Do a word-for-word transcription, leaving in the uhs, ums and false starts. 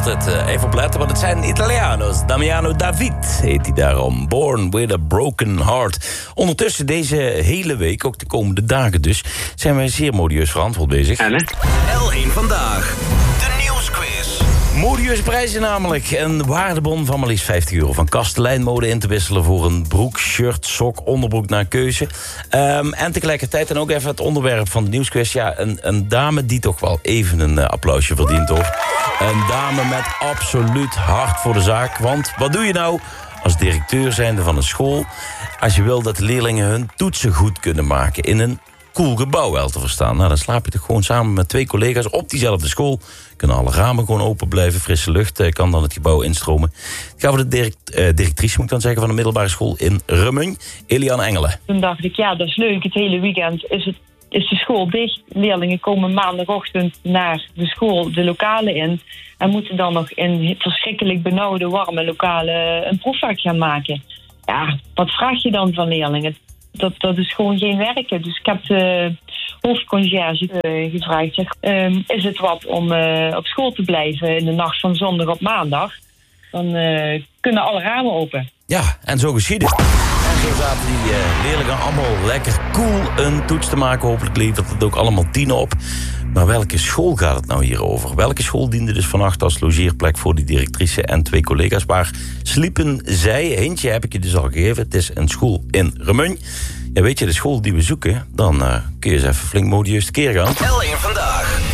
altijd uh, even opletten, want het zijn Italianos. Damiano David heet hij daarom. Born with a broken heart. Ondertussen deze hele week, ook de komende dagen dus, zijn wij zeer modieus verantwoord bezig. En, L één Vandaag, de nieuwsquiz. Modieuze prijzen namelijk. Een waardebon van maar liefst vijftig euro. Van Kastelein Mode in te wisselen voor een broek, shirt, sok, onderbroek naar keuze. Um, en tegelijkertijd dan ook even het onderwerp van de nieuwsquiz. Ja, een, een dame die toch wel even een uh, applausje verdient, hoor. Een dame met absoluut hart voor de zaak. Want wat doe je nou als directeur zijnde van een school als je wil dat de leerlingen hun toetsen goed kunnen maken in een cool gebouw, wel te verstaan? Nou, dan slaap je toch gewoon samen met twee collega's op diezelfde school. Kunnen alle ramen gewoon open blijven, frisse lucht eh, kan dan het gebouw instromen. Ik ga voor de direct, eh, directrice, moet ik dan zeggen, van de middelbare school in Rumung, Eliane Engelen. Toen dacht ik, ja, dat is leuk. Het hele weekend is, het, is de school dicht. Leerlingen komen maandagochtend naar de school, de lokalen in, en moeten dan nog in verschrikkelijk benauwde, warme lokalen een proefvak gaan maken. Ja, wat vraag je dan van leerlingen? Dat, dat is gewoon geen werken. Dus ik heb de hoofdconciërge uh, gevraagd. Zeg, um, is het wat om uh, op school te blijven in de nacht van zondag op maandag? Dan uh, kunnen alle ramen open. Ja, en zo geschiedde. En zo zaten die uh, leerlingen allemaal lekker cool een toets te maken. Hopelijk levert het ook allemaal tien op. Maar welke school gaat het nou hier over? Welke school diende dus vannacht als logeerplek voor die directrice en twee collega's? Waar sliepen zij? Eentje heb ik je dus al gegeven. Het is een school in Rumung. Ja, weet je, de school die we zoeken, dan uh, kun je eens even flink modieus tekeer gaan. L één Vandaag.